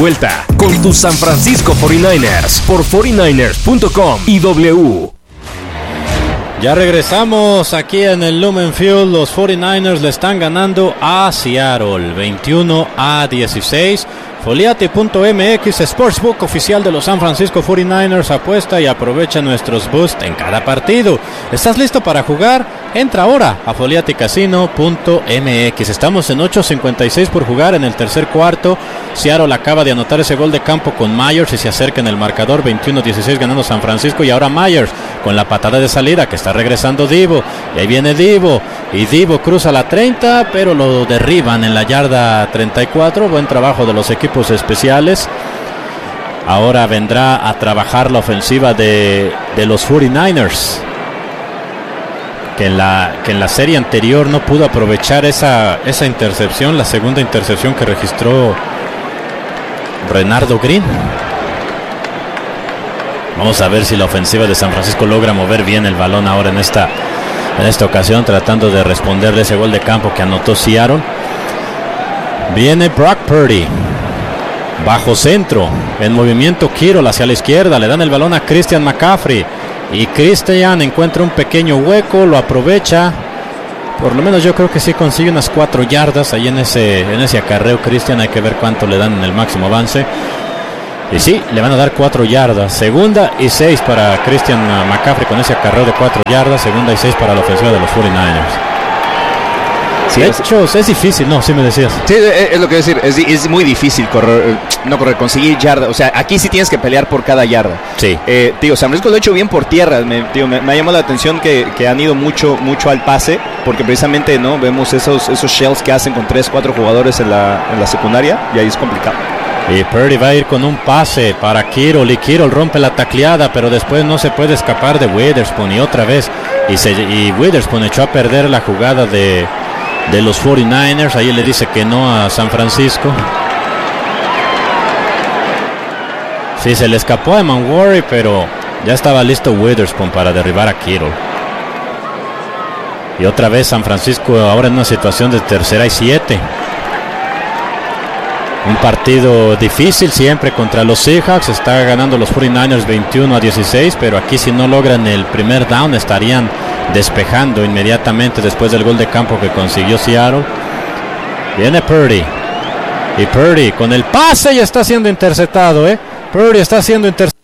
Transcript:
Vuelta con tus San Francisco 49ers por 49ers.com y W. Ya regresamos aquí en el Lumen Field. Los 49ers le están ganando a Seattle 21-16. Foliati.mx, Sportsbook oficial de los San Francisco 49ers, apuesta y aprovecha nuestros boosts en cada partido. ¿Estás listo para jugar? Entra ahora a foliaticasino.mx. Estamos en 8.56 por jugar en el tercer cuarto. Seattle acaba de anotar ese gol de campo con Myers y se acerca en el marcador 21-16 ganando San Francisco. Y ahora Myers con la patada de salida que está regresando Divo. Y ahí viene Divo. Y Divo cruza la 30, pero lo derriban en la yarda 34. Buen trabajo de los equipos especiales. Ahora vendrá a trabajar la ofensiva de los 49ers, que en la serie anterior no pudo aprovechar esa intercepción, la segunda intercepción que registró Renardo Green. Vamos a ver si la ofensiva de San Francisco logra mover bien el balón ahora en esta ocasión, tratando de responderle ese gol de campo que anotó Seattle. Viene Brock Purdy, bajo centro, en movimiento Kittle hacia la izquierda, le dan el balón a Christian McCaffrey y Christian encuentra un pequeño hueco, lo aprovecha, por lo menos yo creo que sí consigue unas 4 yardas ahí en ese acarreo. Christian, hay que ver cuánto le dan en el máximo avance, y sí, le van a dar 4 yardas, 2nd y 6 para Christian McCaffrey con ese acarreo de 4 yardas, 2nd y 6 para la ofensiva de los 49ers. Sí, de hecho, es difícil, ¿no? Sí me decías. Sí, es lo que decir, es muy difícil conseguir yarda. O sea, aquí sí tienes que pelear por cada yarda. Sí. San Francisco lo ha hecho bien por tierra. Me ha llamado la atención que han ido mucho al pase, porque precisamente no vemos esos shells que hacen con 3-4 jugadores en la secundaria, y ahí es complicado. Y Purdy va a ir con un pase para Kittle, y Kittle rompe la tacleada, pero después no se puede escapar de Witherspoon, y otra vez, y Witherspoon echó a perder la jugada de los 49ers. Ahí le dice que no a San Francisco. Sí, se le escapó a Emanworry, pero ya estaba listo Witherspoon para derribar a Kittle. Y otra vez San Francisco ahora en una situación de 3rd y 7. Un partido difícil siempre contra los Seahawks. Está ganando los 49ers 21-16, pero aquí si no logran el primer down estarían despejando inmediatamente después del gol de campo que consiguió Seattle. Viene Purdy, y Purdy con el pase y está siendo interceptado. Purdy está siendo interceptado.